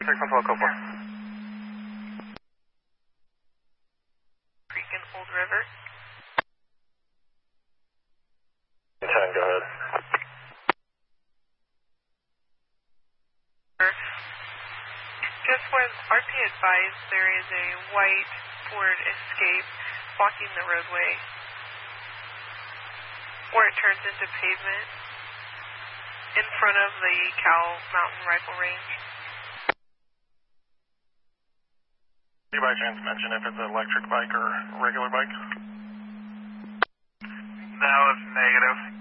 4. Creek and Old River. 10, go ahead. Just when RP advised, there is a white Ford Escape blocking the roadway where it turns into pavement in front of the Cal Mountain Rifle Range. Do you by chance mention if it's an electric bike or regular bike? No, it's negative.